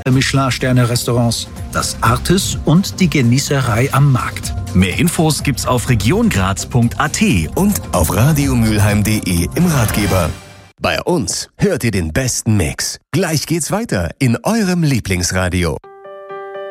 Michelin-Sterne-Restaurants, das Artis und die Genießerei am Markt. Mehr Infos gibt's auf regiongraz.at und auf radiomülheim.de im Ratgeber. Bei uns hört ihr den besten Mix. Gleich geht's weiter in eurem Lieblingsradio.